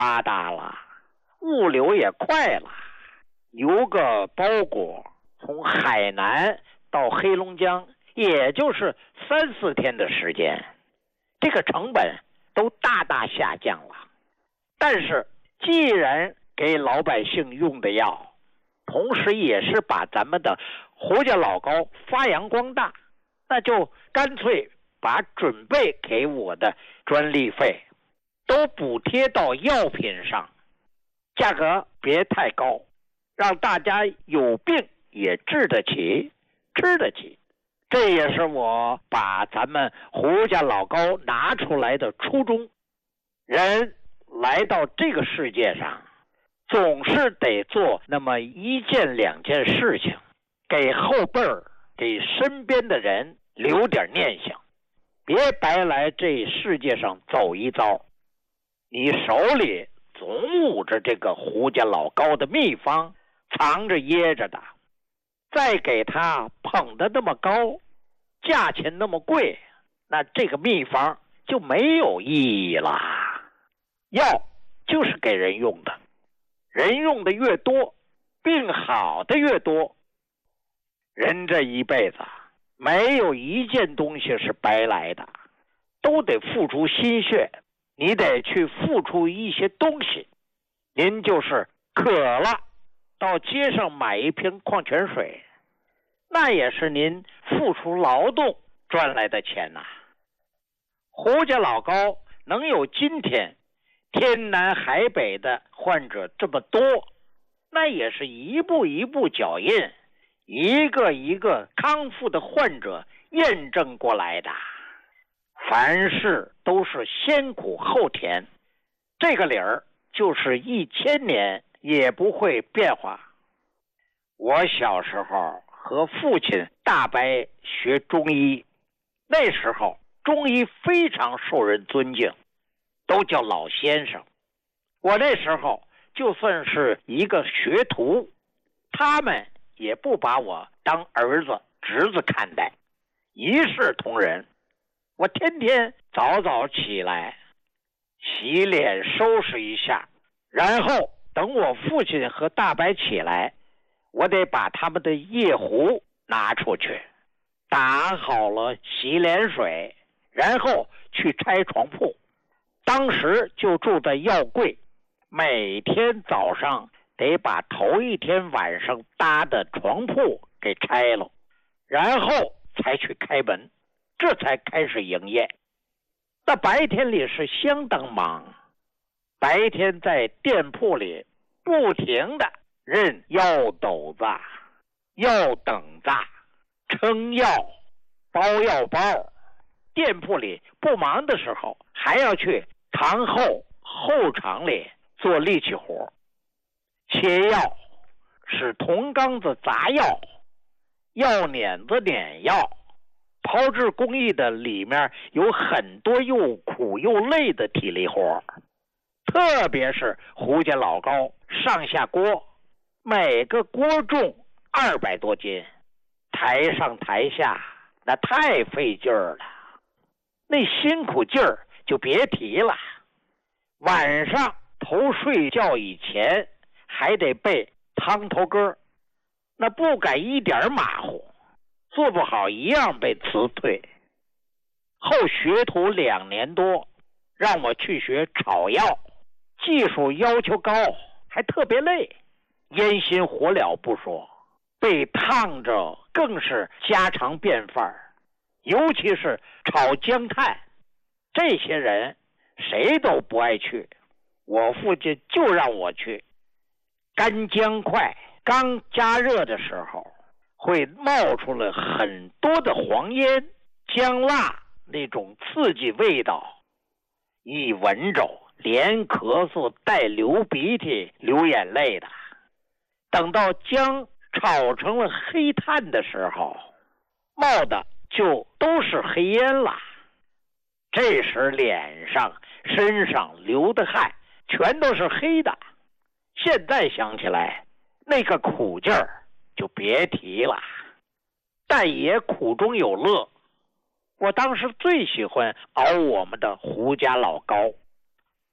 发达了，物流也快了，邮个包裹从海南到黑龙江也就是3-4天的时间，这个成本都大大下降了。但是既然给老百姓用的药，同时也是把咱们的胡家老高发扬光大，那就干脆把准备给我的专利费都补贴到药品上，价格别太高，让大家有病也治得起，吃得起。这也是我把咱们胡家老高拿出来的初衷。人来到这个世界上，总是得做那么1件2件事情，给后辈儿，给身边的人留点念想，别白来这世界上走一遭。你手里总捂着这个胡家老高的秘方，藏着掖着的，再给他捧得那么高，价钱那么贵，那这个秘方就没有意义了。药就是给人用的，人用的越多，病好的越多。人这一辈子没有一件东西是白来的，都得付出心血，你得去付出一些东西。您就是渴了，到街上买一瓶矿泉水，那也是您付出劳动赚来的钱呐。胡家老高能有今天天南海北的患者这么多，那也是一步一步脚印，一个一个康复的患者验证过来的。凡事都是先苦后甜，这个理儿就是1000年也不会变化。我小时候和父亲大伯学中医，那时候中医非常受人尊敬，都叫老先生。我那时候就算是一个学徒，他们也不把我当儿子侄子看待，一视同仁。我天天早早起来洗脸收拾一下，然后等我父亲和大伯起来，我得把他们的夜壶拿出去，打好了洗脸水，然后去拆床铺。当时就住在药柜，每天早上得把头一天晚上搭的床铺给拆了，然后才去开门，这才开始营业。那白天里是相当忙，白天在店铺里不停的认药斗子、药等子、称药、包药包。店铺里不忙的时候，还要去堂后场里做力气活，切药，使铜缸子砸药，药碾子碾药。炮制工艺的里面有很多又苦又累的体力活，特别是胡家老高上下锅，每个锅重200多斤，台上台下那太费劲儿了，那辛苦劲儿就别提了。晚上头睡觉以前还得背汤头歌，那不敢一点马虎，做不好一样被辞退。后学徒2年多，让我去学炒药，技术要求高，还特别累，烟熏火燎不说，被烫着更是家常便饭。尤其是炒姜炭，这些人谁都不爱去，我父亲就让我去。干姜块刚加热的时候，会冒出了很多的黄烟，姜辣那种刺激味道，一闻着连咳嗽带流鼻涕流眼泪的。等到姜炒成了黑炭的时候，冒的就都是黑烟了。这时脸上身上流的汗全都是黑的，现在想起来那个苦劲儿就别提了，但也苦中有乐。我当时最喜欢熬我们的胡家老高，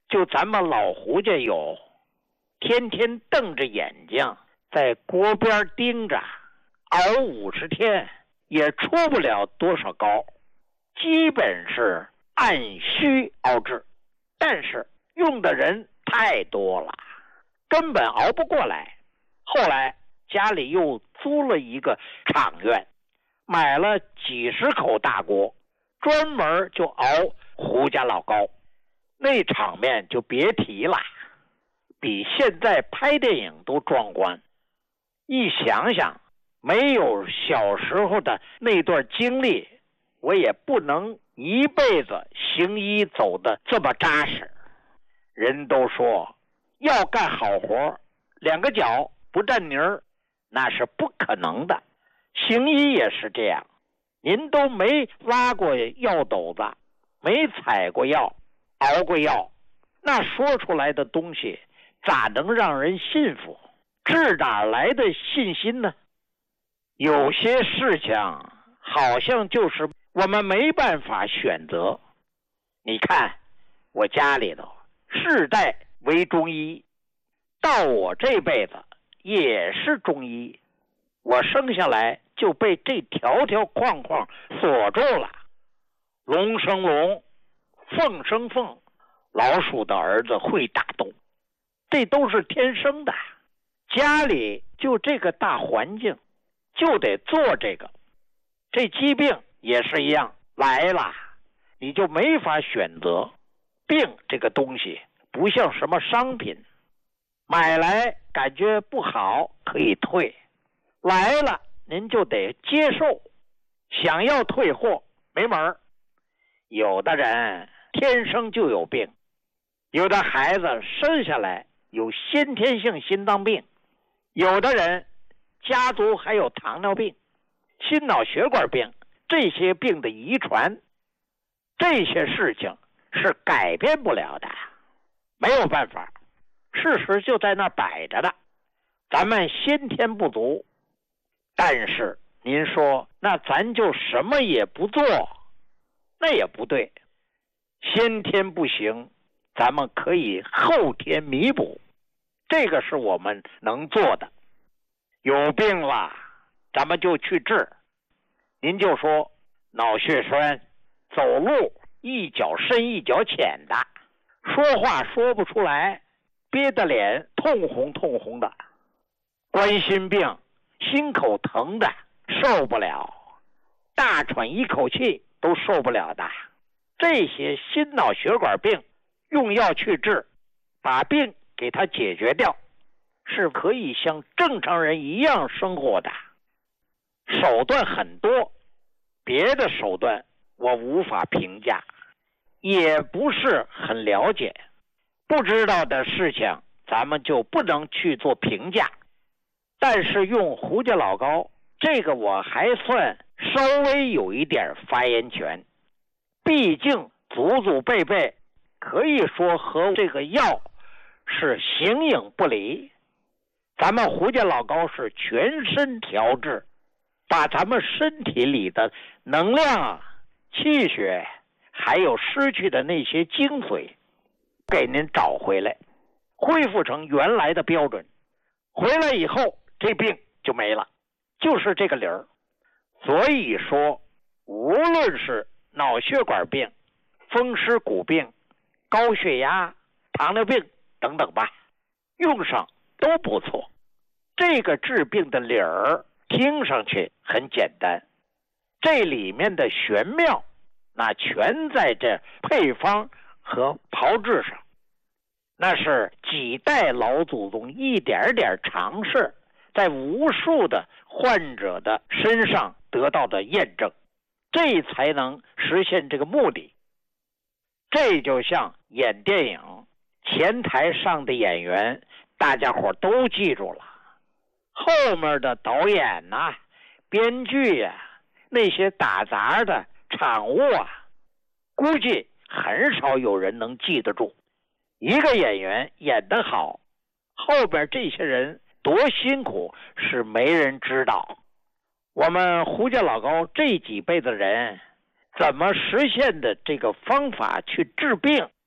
就咱们老胡家有，天天瞪着眼睛在锅边盯着，熬50天也出不了多少膏，基本是按需熬制，但是用的人太多了，根本熬不过来。后来家里又租了一个厂院，买了几十口大锅，专门就熬胡家老膏，那场面就别提了，比现在拍电影都壮观。一想想没有小时候的那段经历，我也不能一辈子行医走得这么扎实。人都说要干好活，2个脚不沾泥儿，那是不可能的。行医也是这样，您都没拉过药斗子，没采过药，熬过药，那说出来的东西咋能让人信服？这哪来的信心呢？有些事情好像就是我们没办法选择。你看我家里头世代为中医，到我这辈子也是中医，我生下来就被这条条框框锁住了。龙生龙，凤生凤，老鼠的儿子会打洞，这都是天生的。家里就这个大环境，就得做这个。这疾病也是一样，来了你就没法选择。病这个东西不像什么商品，买来感觉不好可以退，来了您就得接受，想要退货没门儿。有的人天生就有病，有的孩子生下来有先天性心脏病，有的人家族还有糖尿病、心脑血管病，这些病的遗传，这些事情是改变不了的，没有办法，事实就在那摆着的。咱们先天不足，但是您说那咱就什么也不做，那也不对。先天不行，咱们可以后天弥补，这个是我们能做的。有病了咱们就去治。您就说脑血栓，走路一脚深一脚浅的，说话说不出来，憋得脸通红通红的，冠心病，心口疼的受不了，大喘一口气都受不了的，这些心脑血管病用药去治，把病给它解决掉，是可以像正常人一样生活的。手段很多，别的手段我无法评价，也不是很了解，不知道的事情咱们就不能去做评价。但是用胡家老膏，这个我还算稍微有一点发言权，毕竟祖祖辈辈可以说和这个药是形影不离。咱们胡家老膏是全身调治，把咱们身体里的能量、气血还有失去的那些精髓给您找回来，恢复成原来的标准，回来以后这病就没了，就是这个理儿。所以说无论是脑血管病、风湿骨病、高血压、糖尿病等等吧，用上都不错。这个治病的理儿听上去很简单，这里面的玄妙那全在这配方和炮制上，那是几代老祖宗一点点尝试，在无数的患者的身上得到的验证，这才能实现这个目的。这就像演电影，前台上的演员大家伙都记住了，后面的导演呐、编剧呀、那些打杂的场务啊，估计很少有人能记得住。一个演员演得好，后边这些人多辛苦是没人知道。我们胡家老高这几辈子人怎么实现的这个方法去治病，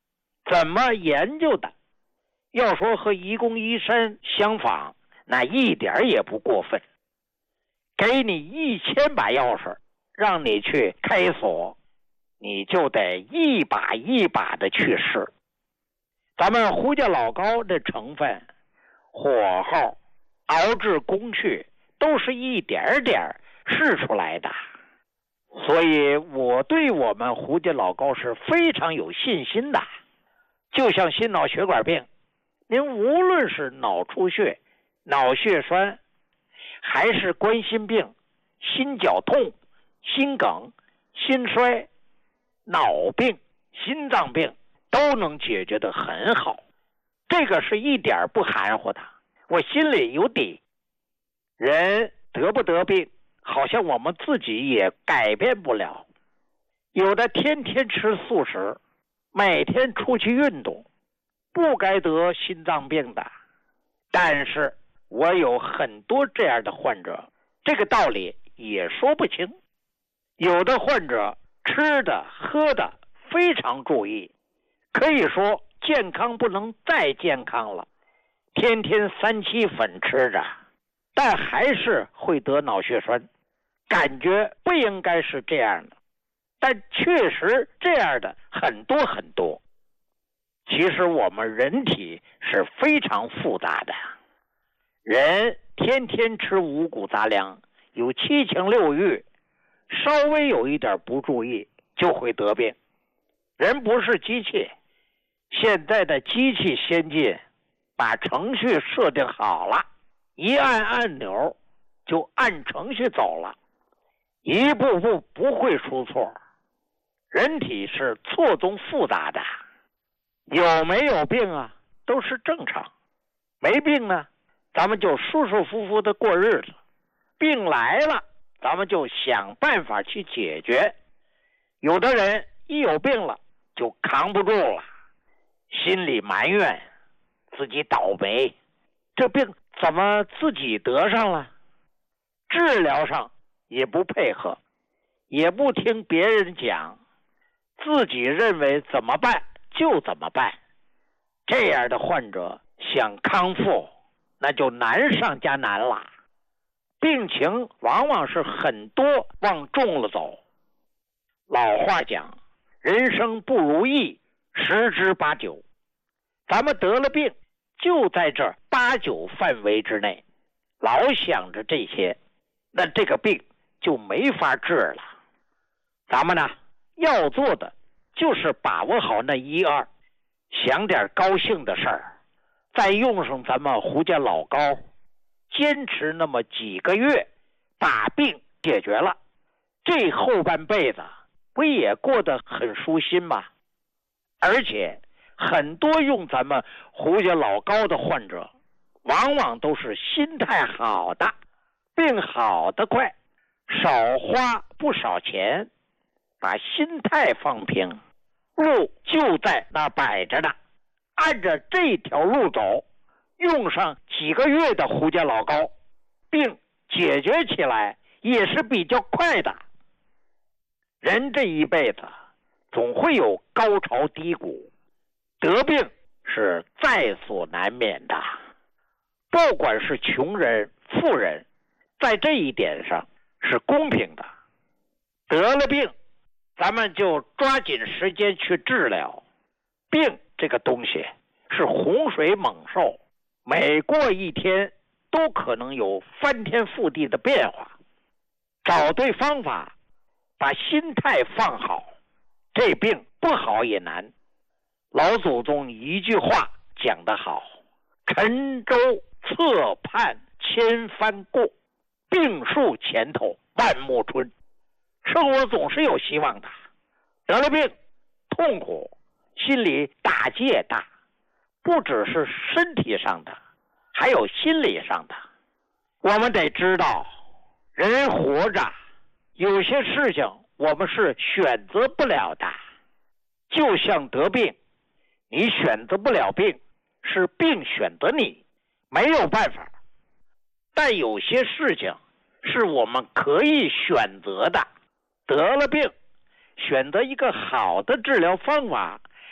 怎么研究的？要说和愚公移山相仿，那一点也不过分。给你1000把钥匙，让你去开锁，你就得一把一把的去试。咱们胡家老高的成分、火候、熬制工序都是一点点试出来的，所以我对我们胡家老高是非常有信心的。就像心脑血管病，您无论是脑出血、脑血栓，还是冠心病、心绞痛、心梗、心衰、脑病、心脏病，都能解决得很好。这个是一点不含糊的，我心里有底。人得不得病，好像我们自己也改变不了。有的天天吃素食，每天出去运动，不该得心脏病的。但是我有很多这样的患者，这个道理也说不清。有的患者吃的喝的非常注意，可以说健康不能再健康了，天天3七粉吃着，但还是会得脑血栓。感觉不应该是这样的，但确实这样的很多很多。其实我们人体是非常复杂的，人天天吃五谷杂粮，有7情6欲，稍微有一点不注意就会得病。人不是机器，现在的机器先进，把程序设定好了，一按按钮就按程序走了，一步步不会出错。人体是错综复杂的，有没有病啊都是正常，没病呢咱们就舒舒服服的过日子，病来了咱们就想办法去解决。有的人一有病了就扛不住了，心里埋怨自己倒霉，这病怎么自己得上了？治疗上也不配合，也不听别人讲，自己认为怎么办就怎么办。这样的患者想康复，那就难上加难了。病情往往是很多往重了走。老话讲，人生不如意十之八九，咱们得了病就在这8、9范围之内，老想着这些，那这个病就没法治了。咱们呢，要做的就是把握好那1、2，想点高兴的事儿，再用上咱们胡家老高，坚持那么几个月，把病解决了，这后半辈子不也过得很舒心吗？而且很多用咱们胡家老高的患者，往往都是心态好的，病好得快，少花不少钱，把心态放平，路就在那摆着呢，按着这条路走，用上几个月的胡家老高，病解决起来也是比较快的。人这一辈子总会有高潮低谷，得病是在所难免的。不管是穷人富人，在这一点上是公平的。得了病咱们就抓紧时间去治疗。病这个东西是洪水猛兽，每过一天都可能有翻天覆地的变化。找对方法，把心态放好，这病不好也难。老祖宗一句话讲得好，沉舟侧畔千帆过，病树前头万木春。生活总是有希望的，得了病痛苦，心里打击也大，不只是身体上的，还有心理上的。我们得知道，人活着有些事情我们是选择不了的，就像得病，你选择不了病，是病选择你，没有办法。但有些事情是我们可以选择的，得了病，选择一个好的治疗方法，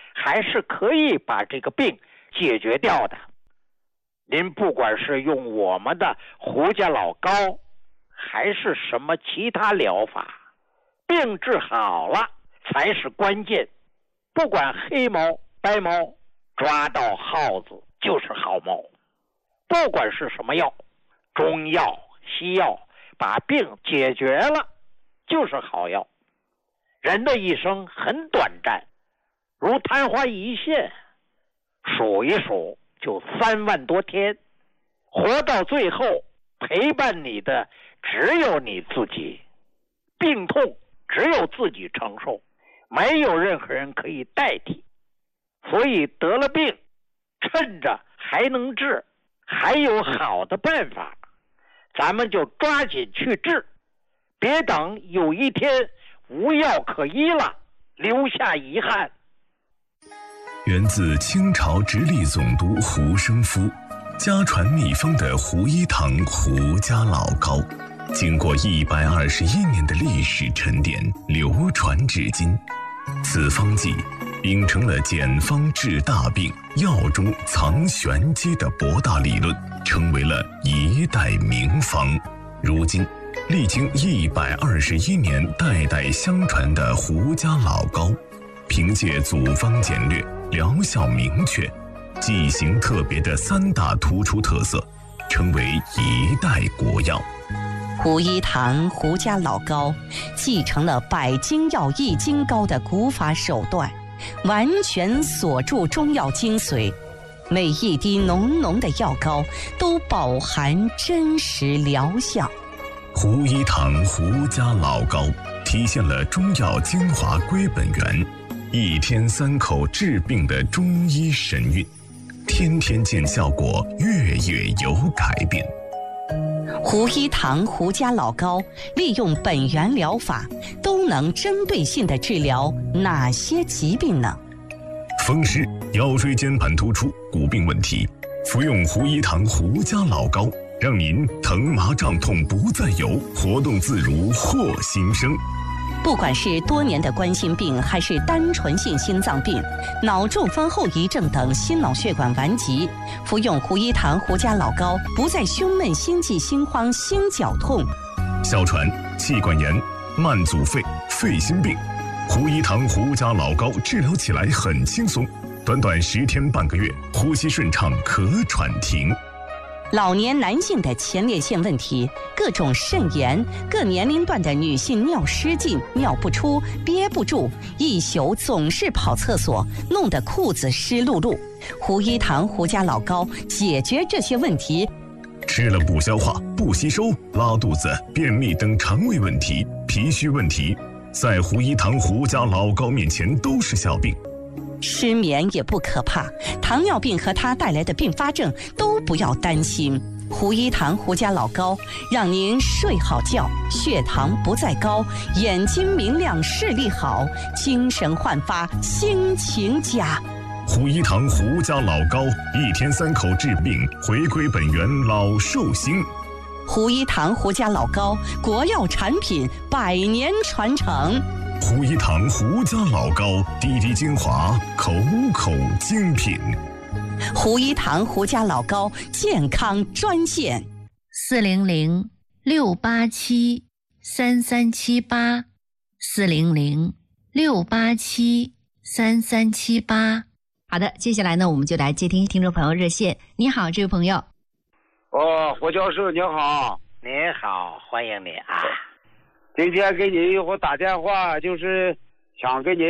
还是可以把这个病解决掉的。您不管是用我们的胡家老膏，还是什么其他疗法，病治好了才是关键。不管黑猫白猫，抓到耗子就是好猫。不管是什么药，中药西药，把病解决了就是好药。人的一生很短暂，如昙花一现，数一数就3万多天，活到最后陪伴你的只有你自己，病痛只有自己承受，没有任何人可以代替。所以得了病，趁着还能治，还有好的办法，咱们就抓紧去治，别等有一天无药可医了，留下遗憾。 源自清朝直隶总督胡生夫家传秘方的胡一堂胡家老膏，经过121年的历史沉淀，流传至今。此方剂秉承了简方治大病、药中藏玄机的博大理论，成为了一代名方。如今历经121年代代相传的胡家老膏，凭借组方简略、疗效明确、剂型特别的3大突出特色，成为一代国药。 胡一堂胡家老膏继承了百金药易筋膏的古法手段，完全锁住中药精髓，每一滴浓浓的药膏都饱含真实疗效。 胡一堂胡家老膏体现了中药精华归本源，1天3口治病的中医神韵，天天见效果，月月有改变。 胡一堂胡家老膏利用本源疗法，都能针对性地治疗哪些疾病呢？ 风湿、腰椎间盘突出、骨病问题，服用胡一堂胡家老膏，让您疼麻胀痛不再有，活动自如获新生。 不管是多年的冠心病，还是单纯性心脏病、脑中风后遗症等心脑血管顽疾，服用胡一堂胡家老膏，不再胸闷、心悸、心慌、心绞痛。 哮喘、气管炎、慢阻肺、肺心病，胡一堂胡家老膏治疗起来很轻松，短短10天半个月，呼吸顺畅，咳喘停。 老年男性的前列腺问题，各种肾炎，各年龄段的女性尿失禁、尿不出、憋不住，一宿总是跑厕所，弄得裤子湿漉漉。胡一堂胡家老膏解决这些问题。 吃了不消化、不吸收、拉肚子、便秘等肠胃问题、脾虚问题，在胡一堂胡家老膏面前都是小病。 失眠也不可怕，糖尿病和它带来的并发症都不要担心。胡一堂胡家老膏让您睡好觉，血糖不再高，眼睛明亮，视力好，精神焕发，心情佳。 胡一堂胡家老膏，1天3口治病，回归本源，老寿星。 胡一堂胡家老膏，国药产品，100年传承。 胡一堂胡家老膏，滴滴精华，口口精品。 胡一堂胡家老膏健康专线 400-687-3378，400-687-3378。好的，接下来呢，我们就来接听听众朋友热线。你好，这位朋友。 胡教授你好。 您好，欢迎你啊。 今天给你一会打电话，就是想跟你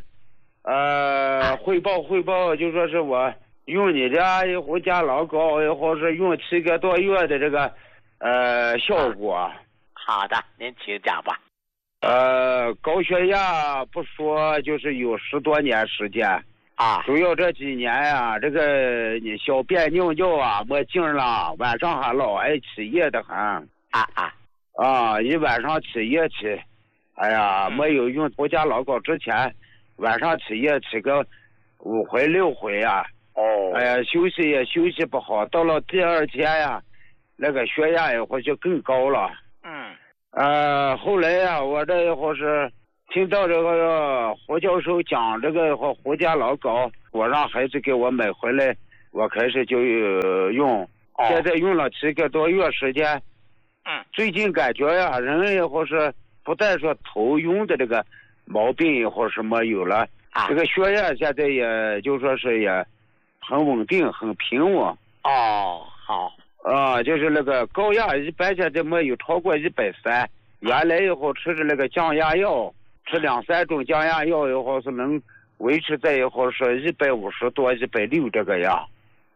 汇报，就说是我用你的一胡家老膏，一会是用7个多月的这个效果。 好的，您请讲吧。 高血压不说，就是有10多年时间啊， 主要这几年呀，这个你小便尿尿啊没劲了，晚上还老爱起夜的很。一晚上起夜起，哎呀，没有用胡家老膏之前，晚上起夜起个5回6回啊。哎呀，休息也休息不好，到了第2天呀，那个血压一会就更高了。后来呀，我这一会是听到这个胡教授讲这个胡家老膏，我让孩子给我买回来，我开始就用，现在用了7个多月时间。最近感觉呀，人也或是不但说头晕的这个毛病也或什么有了，这个血压现在也就说是也很稳定，很平稳。 好。 就是那个高压一般现在没有超过130，原来以后吃的那个降压药，吃2-3种降压药以后是能维持在以后是150多160这个样。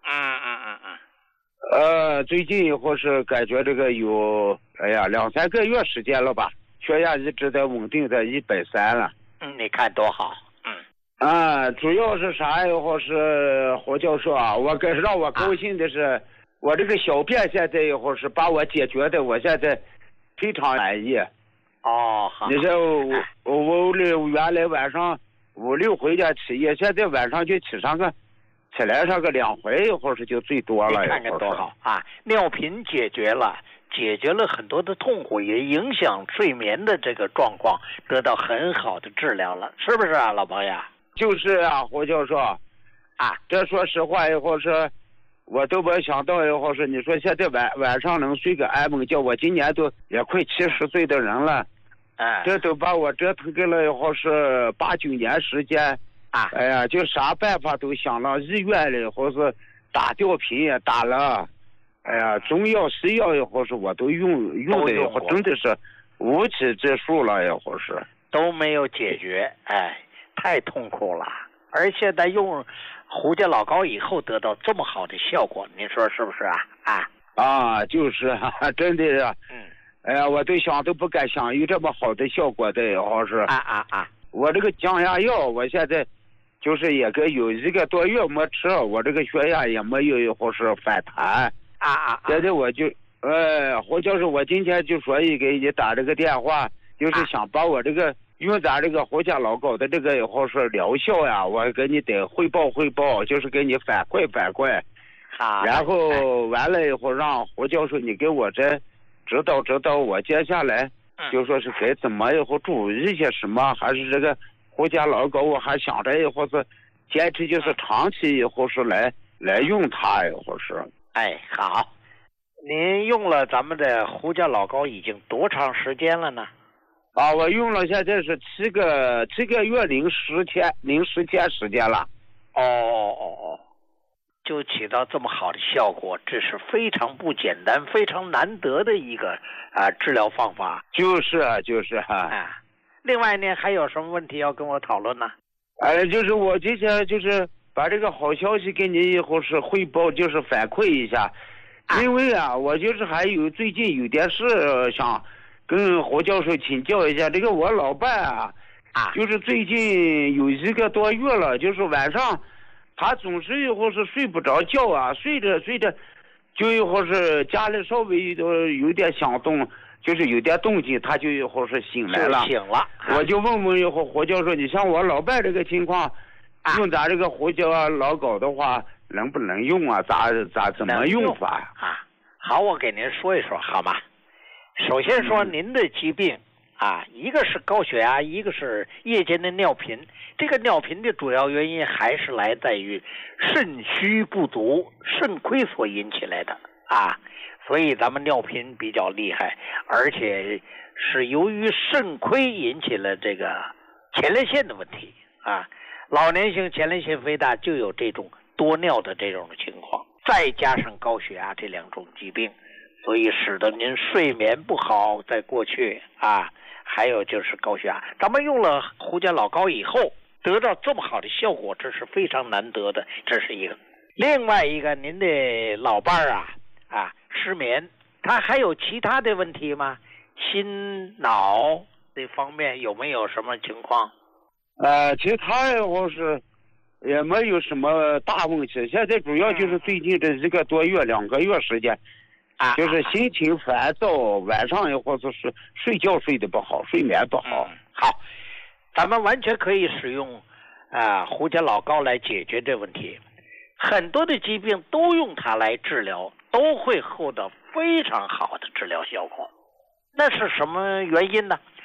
最近以后是感觉这个有2-3个月时间了吧，血压一直在稳定在130了。 你看多好。 主要是啥以后是胡教授啊，让我高兴的是，我这个小便现在以后是把我解决的，我现在非常满意。 好。 你说我原来晚上5-6回家起夜，现在晚上就起来上个2回以后是就最多了。 你看看多好啊！尿频解决了很多的痛苦，也影响睡眠的这个状况得到很好的治疗了，是不是啊，老朋友？ 就是啊，胡教授这说实话以后是我都没想到以后是你说现在晚上能睡个安稳觉，我今年都也快70岁的人了，这都把我折腾给了以后是8-9年时间。就啥办法都想了，医院里或是打吊瓶也打了，中药西药以后是我都用的以后真的是无济之数了，以后是都没有解决，太痛苦了。而现在用胡家老膏以后得到这么好的效果，你说是不是啊？ 就是真的是，我都想都不敢想有这么好的效果的，以后是我这个降压药我现在就是也有1个多月没吃，我这个血压也没有以后是反弹。现在我就胡教授，我今天就说给你打这个电话，就是想把我这个用咱这个胡家老膏的这个以后是疗效呀，我给你得汇报，就是给你反馈。然后完了以后让胡教授你给我这指导我接下来就说是该怎么以后注意一些什么，还是这个胡家老膏我还想着以后是坚持就是长期以后是来用它以后是。 好，您用了咱们的胡家老膏已经多长时间了呢？ 我用了现在是7个月零10天时间了。 就起到这么好的效果，这是非常不简单、非常难得的一个治疗方法。 就是另外呢，还有什么问题要跟我讨论呢？ 就是我今天就是把这个好消息给你以后是汇报，就是反馈一下。因为我就是还有最近有点事想跟胡教授请教一下。这个我老伴就是最近有1个多月了，就是晚上他总是以后是睡不着觉睡着就以后是家里稍微有点响动，就是有点动静，他就以后是醒来了。我就问以后胡教授，你像我老伴这个情况，用咱这个胡家老膏的话能不能用怎么用法好，我给您说一说好吗？首先说您的疾病一个是高血压，一个是夜间的尿频。这个尿频的主要原因还是来自于肾虚不足、肾亏所引起来的所以咱们尿频比较厉害，而且是由于肾亏引起了这个前列腺的问题老年性前列腺肥大就有这种多尿的这种情况，再加上高血压这2种疾病，所以使得您睡眠不好，在过去还有就是高血压。咱们用了胡家老膏以后得到这么好的效果，这是非常难得的，这是一个。另外一个，您的老伴失眠，他还有其他的问题吗？心脑这方面有没有什么情况？ 其他我是也没有什么大问题，现在主要就是最近这1个多月2个月时间就是心情烦躁，晚上或者是睡觉睡得不好，睡眠不好。 好，咱们完全可以使用胡家老膏来解决这问题。很多的疾病都用它来治疗，都会获得非常好的治疗效果。那是什么原因呢？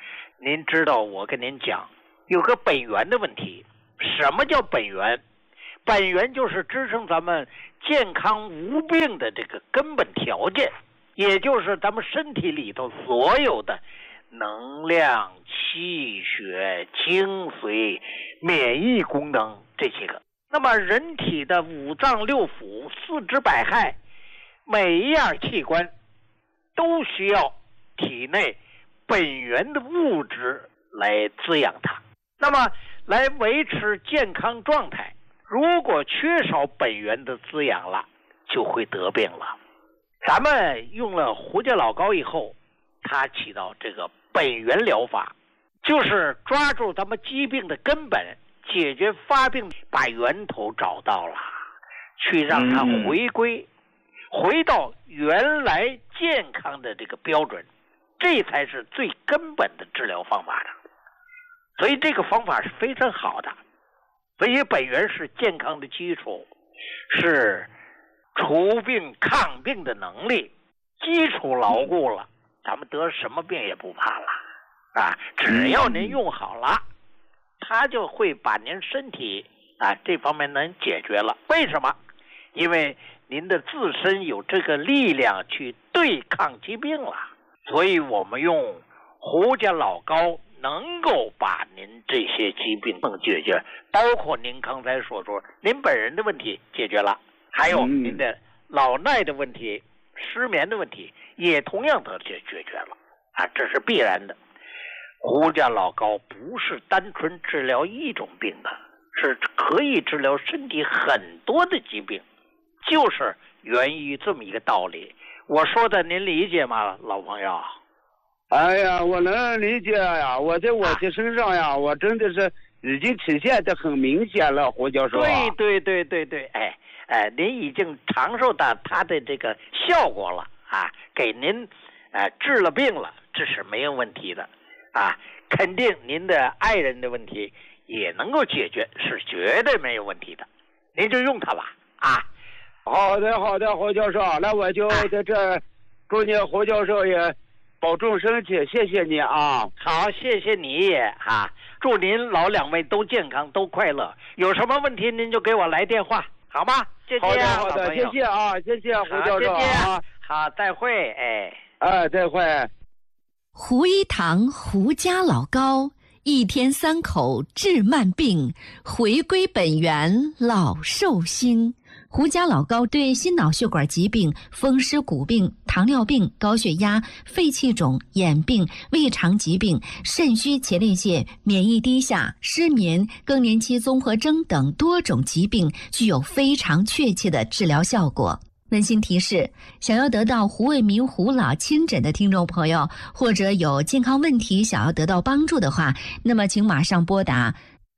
您知道我跟您讲有个本源的问题。什么叫本源？本源就是支撑咱们健康无病的这个根本条件，也就是咱们身体里头所有的能量、气血、精髓、免疫功能这些个。那么人体的五脏六腑、四肢百骸，每一样器官都需要体内本源的物质来滋养它，那么来维持健康状态。如果缺少本源的滋养了，就会得病了。咱们用了胡家老膏以后，它起到这个本源疗法，就是抓住咱们疾病的根本，解决发病，把源头找到了，去让它回归，回到原来健康的这个标准，这才是最根本的治疗方法的。所以这个方法是非常好的。所以本源是健康的基础，是除病抗病的能力。基础牢固了，咱们得什么病也不怕了啊！只要您用好了，它就会把您身体这方面能解决了。为什么？因为您的自身有这个力量去对抗疾病了。所以我们用胡家老膏能够把您这些疾病能解决，包括您刚才所说您本人的问题解决了，还有您的老耐的问题、失眠的问题也同样得解决了这是必然的。胡家老膏不是单纯治疗一种病的，是可以治疗身体很多的疾病，就是源于这么一个道理。我说的您理解吗，老朋友？ 哎呀，我能理解呀！我在我的身上呀，我真的是已经体现得很明显了，胡教授。 对，您已经尝受到它的这个效果了给您治了病了，这是没有问题的肯定您的爱人的问题也能够解决，是绝对没有问题的。您就用它吧好的，胡教授，那我就在这祝你胡教授也保重身体，谢谢你好， 谢谢你也祝您老两位都健康都快乐。有什么问题您就给我来电话，好吗？谢谢好的，谢谢谢谢胡教授好，再会再会。 胡一堂胡家老膏，一天3口治慢病，回归本源老寿星。胡家老膏对心脑血管疾病、风湿骨病、糖尿病、高血压、肺气肿、眼病、胃肠疾病、肾虚前列腺、免疫低下、失眠、更年期综合征等多种疾病具有非常确切的治疗效果。温馨提示：想要得到胡卫民胡老亲诊的听众朋友，或者有健康问题想要得到帮助的话，那么请马上拨打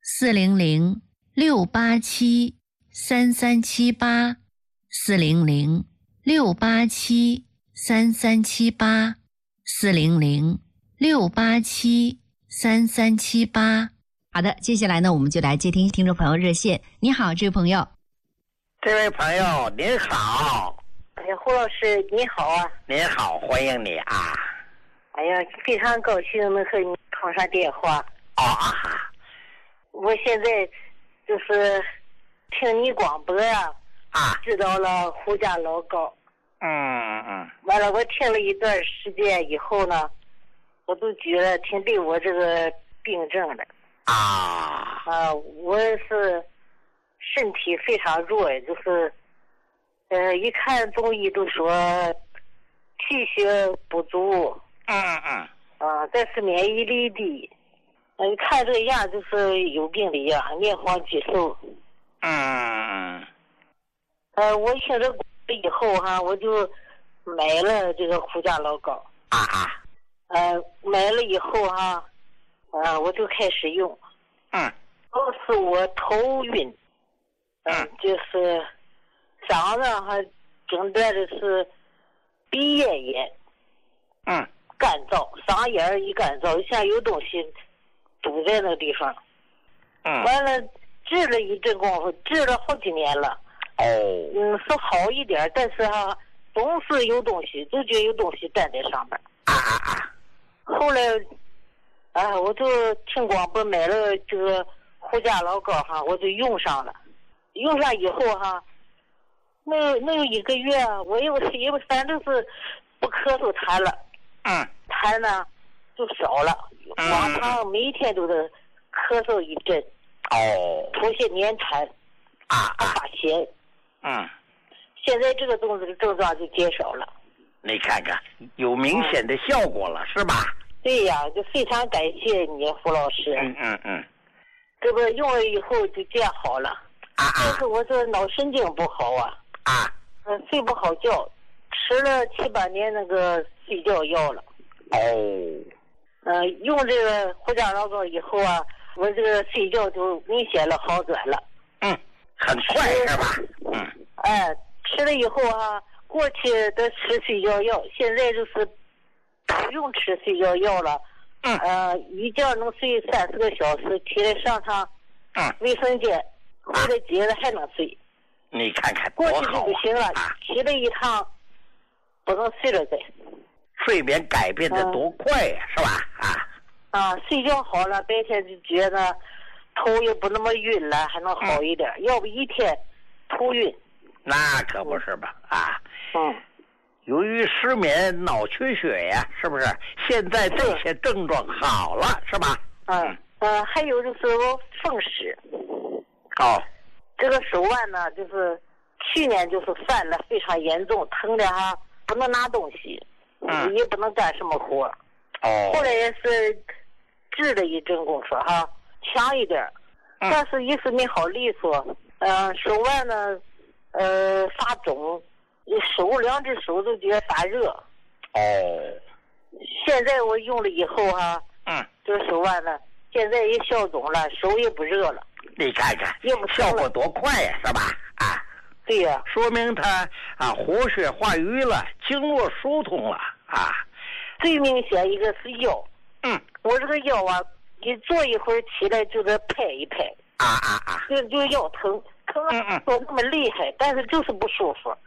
400-687-3378 400-687-3378 400-687-3378。 好的，接下来呢，我们就来接听听众朋友热线。你好，这位朋友。 这位朋友您好。 胡老师你好您好，欢迎你哎呀，非常高兴能和你通上电话我现在就是听你广播知道了胡家老膏完了我听了一段时间以后呢，我都觉得挺对我这个病症的我是身体非常弱，就是一看中医都说气血不足但是免疫力低一看这样就是有病的样，面黄肌瘦我听着以后我就买了这个胡家老膏买了以后我就开始用都是我头晕就是嗓子诊断的是鼻咽炎干燥，嗓眼一干燥像有东西堵在那个地方完了治了一阵功夫，治了好几年了是好一点，但是总是有东西，就觉得有东西站在上面后来我就听广播买了这个胡家老膏哈，我就用上了。用上以后哈，能有1个月，我又反正是不咳嗽痰了。痰呢就少了，往常每天都是咳嗽一阵。出些黏痰。发咸。现在这个症状就减少了。 你看看，有明显的效果了，是吧？ 对呀，就非常感谢你，胡老师。这不用了以后就见好了。但是我这脑神经不好啊。睡不好觉，吃了7、8年那个睡觉药了。用这个胡家老膏以后啊，我这个睡觉就明显的好转了。 很快是吧？ 吃了以后啊，过去的吃睡觉药，现在就是不用吃睡觉药了。一觉能睡30个小时，起来上趟卫生间，回来接着还能睡。 你看看多好啊！ 过去就不行了，起来一趟不能睡了再。 睡眠改变的多快呀，是吧？ 睡觉好了，白天就觉得头也不那么晕了，还能好一点。要不一天头晕。 那可不是吧？由于失眠、脑缺血呀，是不是？现在这些症状好了，是吧？ 还有就是我风湿。这个手腕呢，就是去年就是犯了非常严重，疼的哈不能拿东西，也不能干什么活。后来也是治了一阵功夫哈，强一点，但是一直没好利索。手腕呢，发肿，2只手都觉得发热。现在我用了以后哈，这个手腕呢，现在也消肿了，手也不热了。 你看看，效果多快呀，是吧？ 对呀， 说明它活血化瘀了，经络疏通了。 最明显一个是腰。我这个腰啊，你坐一会儿起来就得拍一拍。就腰疼说那么厉害，但是就是不舒服。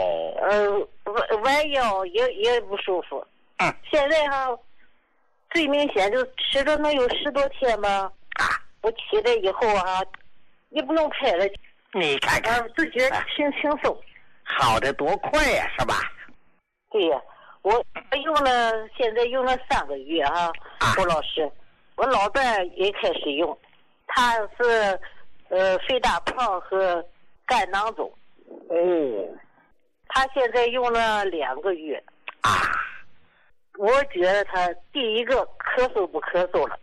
弯腰也不舒服。现在哈，最明显就吃了能有10多天吧。我起来以后啊，也不用拍了。 你看看， 就觉得轻松。 好的多快呀，是吧？ 对呀，我现在用了3个月哈。胡老师，我老伴也开始用，他是肺大胖和肝囊肿。他现在用了2个月。我觉得他第一个咳嗽不咳嗽了。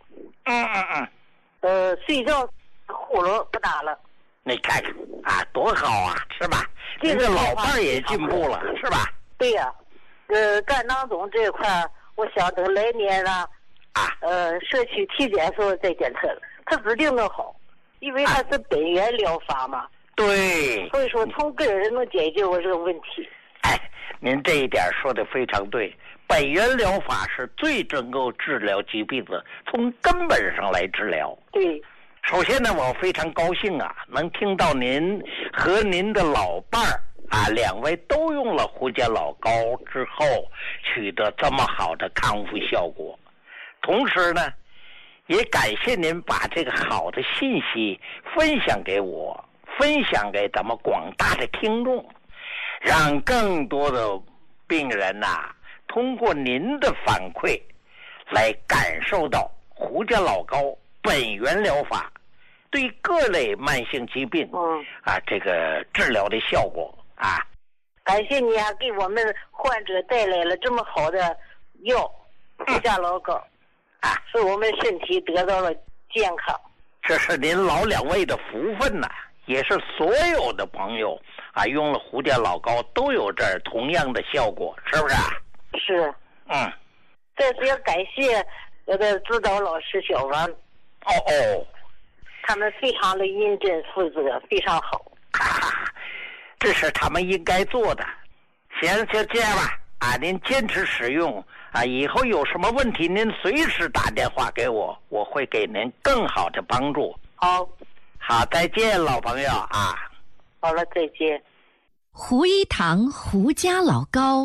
睡觉呼噜不打了。 你看看多好啊，是吧？这个老伴儿也进步了，是吧？ 对呀。肝囊肿这一块，我想等来年了，社区体检时候再检测了，他指定能好，因为他是本源疗法嘛。 对。 所以说从根儿能解决我这个问题。 您这一点说的非常对，本源疗法是最能够治疗疾病的，从根本上来治疗。 对。 首先呢，我非常高兴能听到您和您的老伴儿2位都用了胡家老膏之后取得这么好的康复效果。同时呢，也感谢您把这个好的信息分享给我，分享给咱们广大的听众，让更多的病人通过您的反馈来感受到胡家老膏本源疗法对各类慢性疾病这个治疗的效果。 感谢你给我们患者带来了这么好的药，胡家老膏使我们身体得到了健康。 这是您老2位的福分也是所有的朋友用了胡家老膏都有这同样的效果，是不是？ 是。再次要感谢我的指导老师小王。他们非常的认真负责，非常好。 这是他们应该做的。行，就这样吧。您坚持使用以后有什么问题您随时打电话给我，我会给您更好的帮助。好，再见，老朋友好了，再见。 胡一堂胡家老膏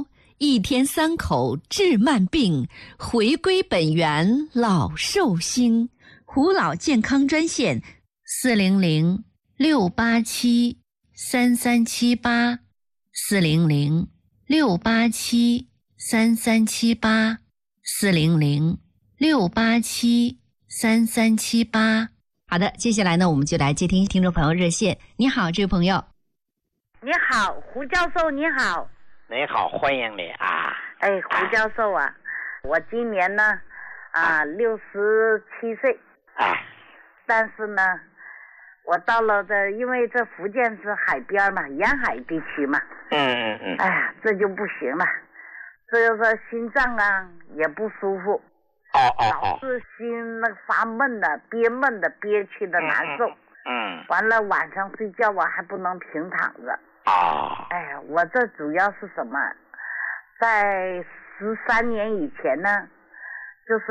一天3口治慢病，回归本源老寿星。胡老健康专线400-687-3378 400-687-3378 400-687-3378。好的，接下来呢，我们就来接听听众朋友热线。你好，这位朋友。 你好，胡教授，你好。 你好，欢迎你啊。 哎，胡教授啊，我今年呢67岁。但是呢，我到了因为这福建是海边嘛，沿海地区嘛。哎呀，这就不行了，这就是心脏啊也不舒服。老是心那发闷的，憋闷的，憋屈的难受。完了晚上睡觉啊还不能平躺着。哎呀，我这主要是什么？在13年以前呢，就是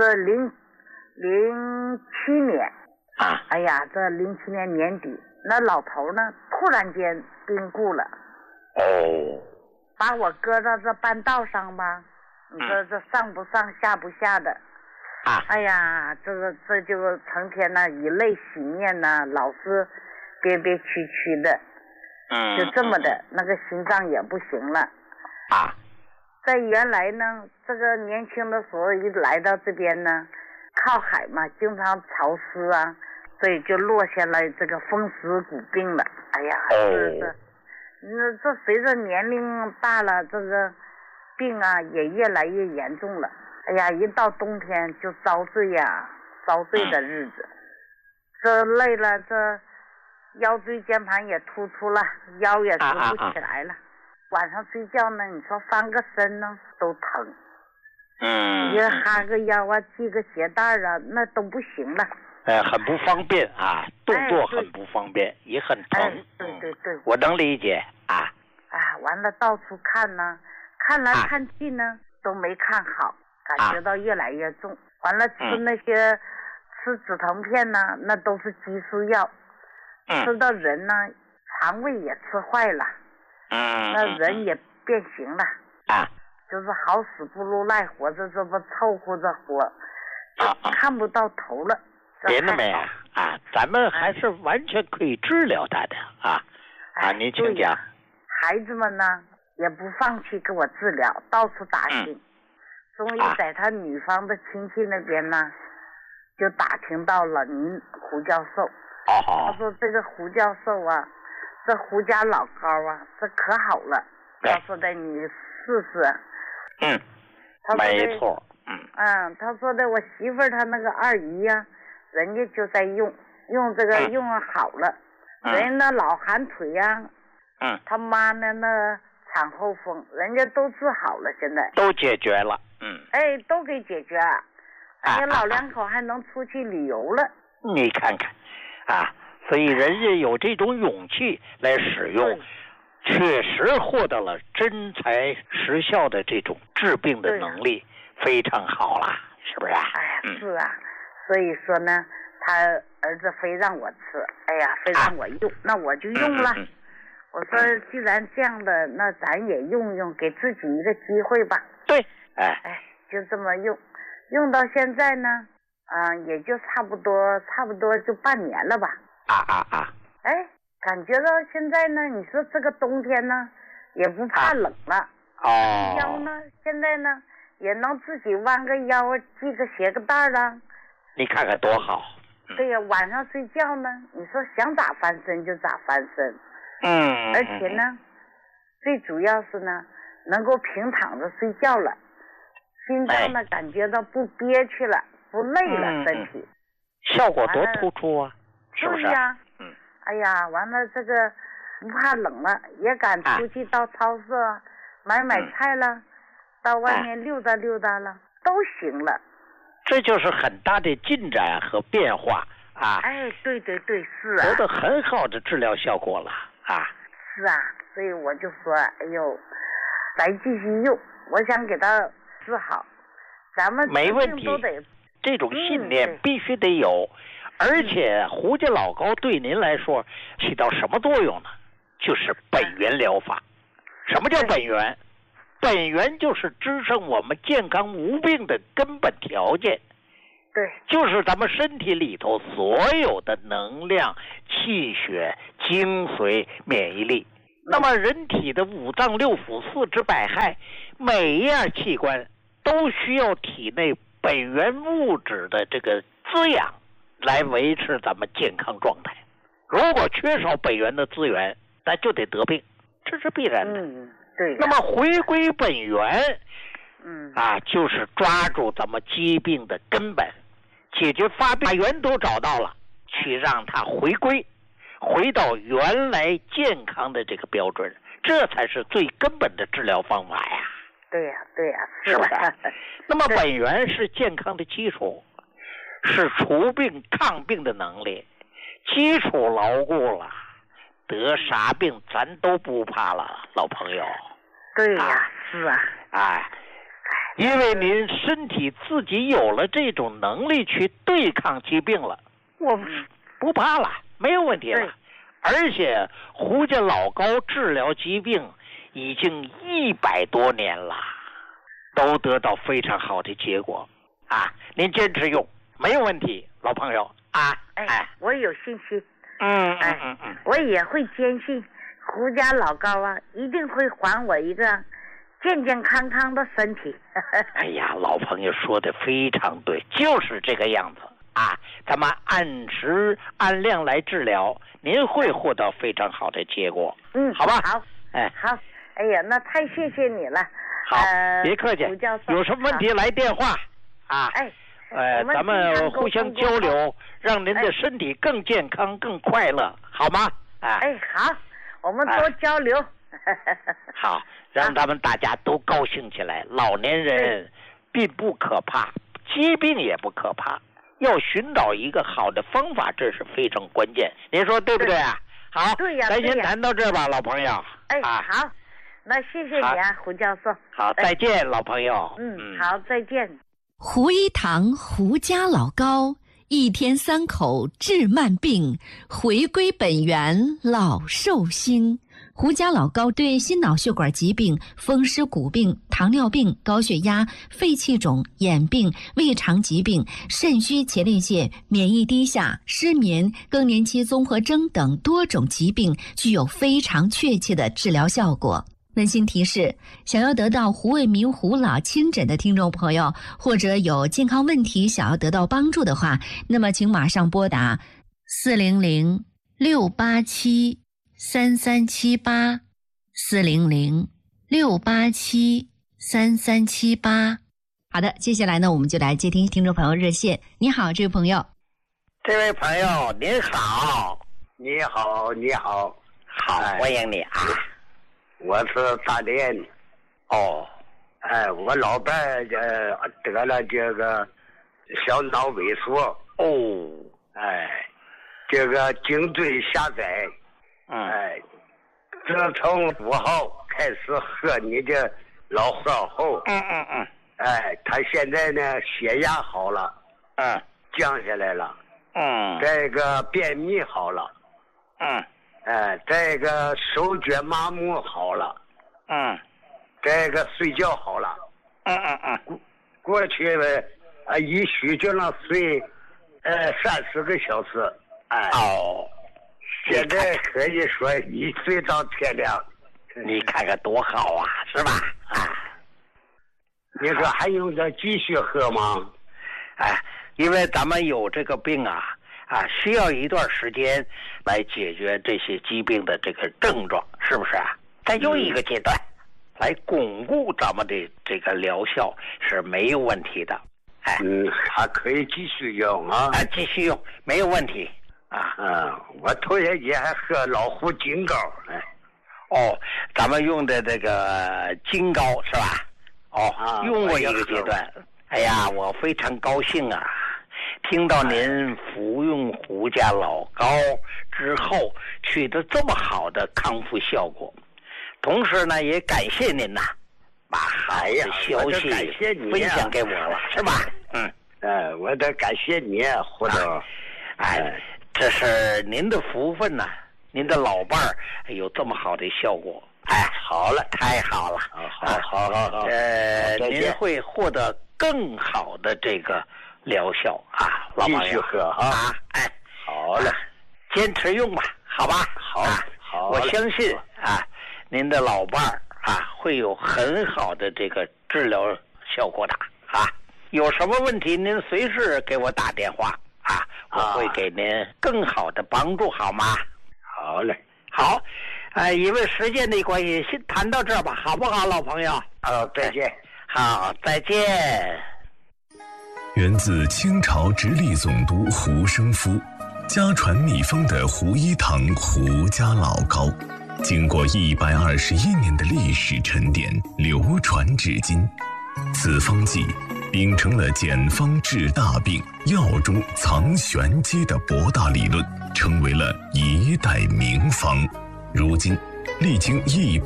07年。哎呀，这07年年底，那老头呢突然间病故了。把我搁到这半道上吧，你说这上不上下不下的。哎呀，这就成天呢以泪洗面呢，老是憋憋屈屈的。就这么的，那个心脏也不行了。在原来呢，这个年轻的时候一来到这边呢，靠海嘛，经常潮湿啊，所以就落下来这个风湿骨病了。哎呀，这随着年龄大了，这个病啊也越来越严重了。哎呀，一到冬天就遭罪呀，遭罪的日子。这累了，这腰椎间盘也突出了，腰也直不起来了。晚上睡觉呢，你说翻个身呢都疼。你哈个腰啊，系个鞋带啊，那都不行了。 很不方便啊，动作很不方便，也很疼。 对， 我能理解啊。 完了到处看呢，看来看去呢都没看好，感觉到越来越重。完了吃那些吃止疼片呢，那都是激素药。吃到人呢肠胃也吃坏了。那人也变形了。就是好死不如赖活着，这不凑合着活，看不到头了。 别那么呀，咱们还是完全可以治疗他的您请讲。 孩子们呢也不放弃给我治疗，到处打听。终于在他女方的亲戚那边呢，就打听到了您胡教授。他说这个胡教授啊，这胡家老高啊，这可好了。他说的你试试。 没错。 他说的我媳妇儿她那个二姨呀，人家就在用这个用好了。人家那老寒腿呀，他妈呢那产后风，人家都治好了，现在都解决了。 都给解决。人家老两口还能出去旅游了。 你看看所以人家有这种勇气来使用，确实获得了真材实效的这种治病的能力，非常好啦，是不是？ 是啊，所以说呢，他儿子非让我吃，非让我用，那我就用了。我说既然这样的，那咱也用用，给自己一个机会吧。 对， 就这么用到现在呢，也就差不多就半年了吧。感觉到现在呢，你说这个冬天呢，也不怕冷了。腰呢，现在呢也能自己弯个腰，系个鞋个带了。 你看看多好。 对呀，晚上睡觉呢，你说想咋翻身就咋翻身。而且呢，最主要是呢，能够平躺着睡觉了，心脏呢感觉到不憋屈了，不累了，身体。 效果多突出啊，是不是？ 对呀。哎呀，完了这个不怕冷了，也敢出去到超市买菜了，到外面溜达溜达了，都行了。 这就是很大的进展和变化对，是得到很好的治疗效果了是啊，所以我就说，咱继续用，我想给他治好，咱们没问题，这种信念必须得有。而且胡家老高对您来说起到什么作用呢？就是本源疗法。什么叫本源？ 本源就是支撑我们健康无病的根本条件。 对， 就是咱们身体里头所有的能量、气血、精髓、免疫力。那么人体的五脏六腑、四肢百骸，每一样器官都需要体内本源物质的这个滋养，来维持咱们健康状态。如果缺少本源的资源，那就得得病，这是必然的。 对。 那么回归本源，就是抓住咱们疾病的根本，解决发病，把源头找到了，去让它回归，回到原来健康的这个标准，这才是最根本的治疗方法呀。 对呀， 是不是？那么本源是健康的基础，是除病抗病的能力，基础牢固了，得啥病咱都不怕了，老朋友。 对呀，是啊。 因为您身体自己有了这种能力去对抗疾病了，我不怕了，没有问题了。而且胡家老高治疗疾病已经100多年了，都得到非常好的结果您坚持用没有问题，老朋友我有信心。我也会坚信胡家老高一定会还我一个健健康康的身体。 哎呀，老朋友说的非常对，就是这个样子咱们按时按量来治疗，您会获得非常好的结果。好吧。 好。好。哎呀，那太谢谢你了。 好，别客气。有什么问题来电话咱们互相交流，让您的身体更健康、更快乐，好吗？ 好，我们多交流。 好，让咱们大家都高兴起来。老年人并不可怕，疾病也不可怕，要寻找一个好的方法，这是非常关键。您说对不对啊？好， 对呀， 咱先谈到这吧，老朋友。 好，那谢谢你胡教授。 好，再见，老朋友。 好，再见。 胡一堂胡家老高，一天3口治慢病，回归本源老寿星。胡家老高对心脑血管疾病、风湿骨病、糖尿病、高血压、肺气肿、眼病、胃肠疾病、肾虚前列腺、免疫低下、失眠、更年期综合征等多种疾病具有非常确切的治疗效果。温馨提示：想要得到胡卫民胡老亲诊的听众朋友，或者有健康问题想要得到帮助的话，那么请马上拨打400-687-3378，400-687-3378。好的，接下来呢，我们就来接听听众朋友热线。你好，这位朋友。 这位朋友您好。 你好。 好，欢迎你我是大连。我老伴得了这个小脑萎缩。这个颈椎狭窄。自从5号开始喝你的老喝后，他现在呢血压好了，降下来了，这个便秘好了，这个手脚麻木好了，这个睡觉好了，过去一宿就能睡30个小时，现在可以说一睡到天亮。 你看看多好啊，是吧？ 你说还用得继续喝吗？ 因为咱们有这个病需要一段时间来解决这些疾病的这个症状，是不是再用一个阶段来巩固咱们的这个疗效是没有问题的。 还可以继续用继续用没有问题我头些节还喝老虎金膏。 咱们用的这个金膏是吧？用过一个阶段。哎呀，我非常高兴听到您服用胡家老高之后取得这么好的康复效果，同时呢也感谢您把好的消息分享给我了，是吧？ 我得感谢你胡总。 这是您的福分您的老伴儿有这么好的效果， 哎，好了，太好了，好，您会获得更好的这个疗效啊，老朋友。 继续喝啊， 哎， 好了， 坚持用吧，好吧？ 好， 我相信啊，您的老伴儿啊会有很好的这个治疗效果的啊。有什么问题您随时给我打电话啊，我会给您更好的帮助，好吗？ 好嘞， 好，因为时间的关系，先谈到这儿吧，好不好，老朋友？ 再见。 好，再见。 源自清朝直隶总督胡生夫，家传秘方的胡一堂胡家老膏，经过121年的历史沉淀，流传至今。此方剂秉承了简方治大病、药中藏玄机的博大理论，成为了一代名方。如今历经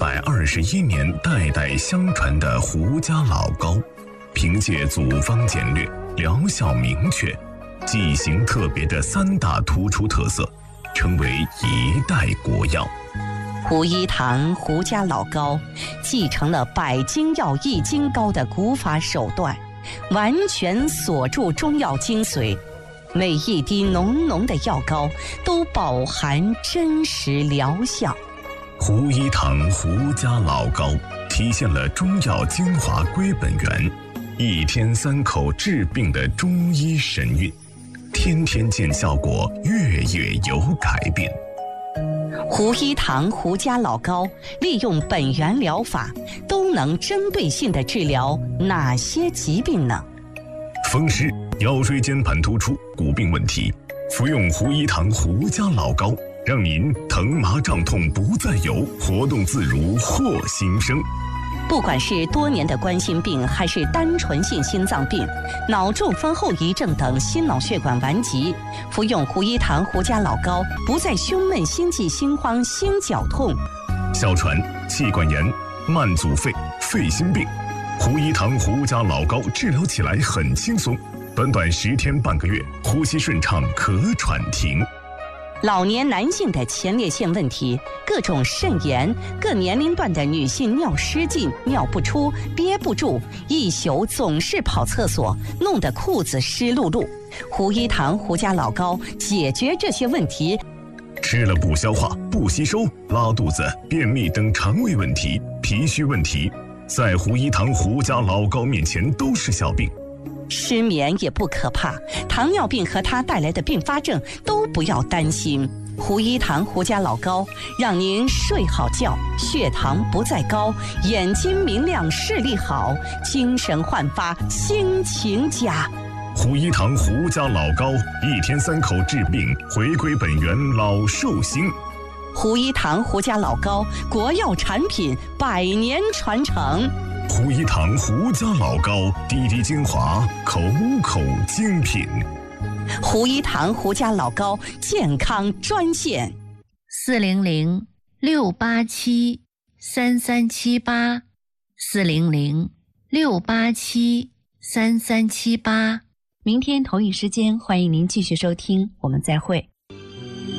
121年代代相传的胡家老膏，凭借组方简略、疗效明确、剂型特别的3大突出特色，成为一代国药。 胡一堂胡家老膏继承了百金药一金膏的古法手段，完全锁住中药精髓，每一滴浓浓的药膏都饱含真实疗效。 胡一堂胡家老膏体现了中药精华归本源，1天3口治病的中医神韵，天天见效果，月月有改变。 胡一堂胡家老膏利用本源疗法，都能针对性地治疗哪些疾病呢？ 风湿、腰椎间盘突出、骨病问题，服用胡一堂胡家老膏，让您疼麻胀痛不再有，活动自如获新生。 不管是多年的冠心病，还是单纯性心脏病、脑中风后遗症等心脑血管顽疾，服用胡一堂胡家老膏，不再胸闷、心悸、心慌、心绞痛。 哮喘、气管炎、慢阻肺、肺心病，胡一堂胡家老膏治疗起来很轻松，短短10天半个月，呼吸顺畅，咳喘停。 老年男性的前列腺问题、各种肾炎、各年龄段的女性尿失禁、尿不出、憋不住，一宿总是跑厕所，弄得裤子湿漉漉。胡一堂胡家老膏解决这些问题。 吃了不消化、不吸收、拉肚子、便秘等肠胃问题、脾虚问题，在胡一堂胡家老膏面前都是小病。 失眠也不可怕，糖尿病和它带来的并发症都不要担心。胡一堂胡家老膏让您睡好觉，血糖不再高，眼睛明亮，视力好，精神焕发，心情佳。 胡一堂胡家老膏1天3口治病，回归本源，老寿星。 胡一堂胡家老膏，国药产品，100年传承。 胡一堂胡家老膏，滴滴精华，口口精品。 胡一堂胡家老膏健康专线 400-687-3378，400-687-3378。明天同一时间，欢迎您继续收听，我们再会。